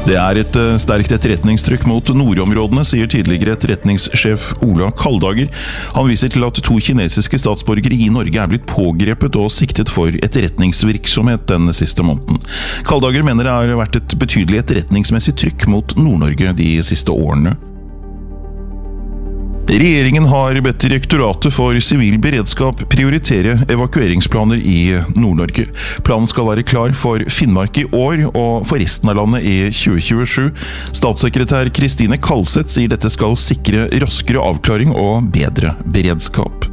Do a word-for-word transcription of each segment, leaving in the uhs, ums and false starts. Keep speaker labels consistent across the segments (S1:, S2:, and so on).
S1: Det er et sterkt etterretningstrykk mot nordområdene, sier tidligere etterretningssjef Ola Kaldhager. Han viser til at to kinesiske statsborgere i Norge er blitt pågrepet og siktet for etterretningsvirksomhet den siste måneden. Kaldhager mener det har vært et betydelig etterretningsmessig trykk mot Nord-Norge de siste årene. Regjeringen har bedt Direktoratet for sivil beredskap prioritere evakueringsplaner i Nord-Norge. Planen skal være klar for Finnmark i år og for resten av landet i tjue tjuesju. Statssekretær Kristine Kalseth sier dette skal sikre raskere avklaring og bedre beredskap.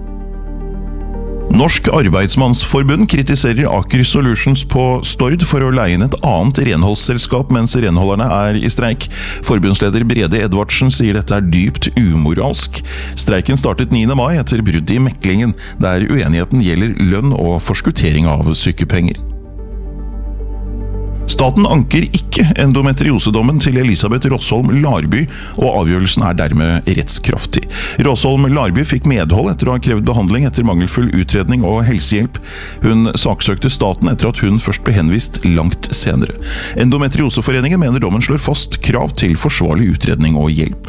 S1: Norsk Arbeidsmannsforbund kritiserer Aker Solutions på Stord for å leie inn et annet renholdsselskap mens renholderne er i streik. Forbundsleder Brede Edvardsen sier dette er dypt umoralsk. Streiken startet niende mai etter brudd i meklingen, der uenigheten gjelder lønn og forskuttering av sykepenger. Staten anker ikke endometriosedommen til Elisabeth Rosholm Larby, og avgjørelsen er dermed rettskraftig. Rosholm Larby fikk medhold etter å ha krevd behandling etter mangelfull utredning og helsehjelp. Hun saksøkte staten etter at hun først ble henvist langt senere. Endometrioseforeningen mener dommen slår fast krav til forsvarlig utredning og hjelp.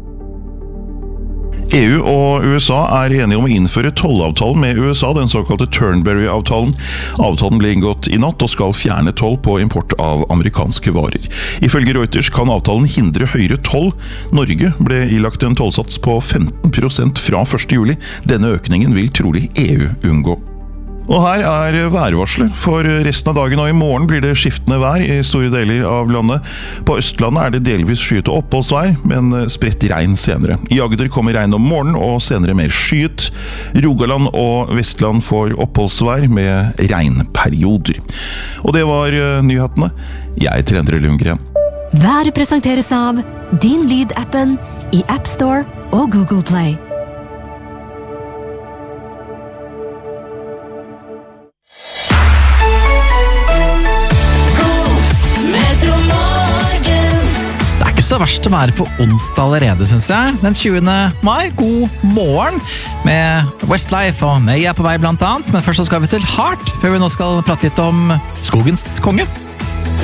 S1: E U og U S A er enige om å innføre tollavtalen med U S A, den såkalte Turnberry-avtalen. Avtalen ble inngått i natt og skal fjerne toll på import av amerikanske varer. Ifølge Reuters kan avtalen hindre høyere toll. Norge ble ilagt en tollsats på femten prosent fra første juli. Denne økningen vil trolig E U unngå. Og her er værvarselet. For resten av dagen og i morgen blir det skiftende vær i store deler av landet. På Østlandet er det delvis skyet og oppholdsvær, men spredt regn senere. I Agder kommer regn om morgenen og senere mer skyet. Rogaland og Vestland får oppholdsvær med regnperioder. Og det var nyhetene. Jeg heter Endre Lundgren.
S2: Været presenteres av Din Lyd-appen i App Store og Google Play.
S3: Så verst å være på onsdag allerede, synes jeg. Den tjuende mai, god morgen med Westlife og May er på vei blant annet. Men først så skal vi til Heart, før vi nå skal prate litt om skogens konge.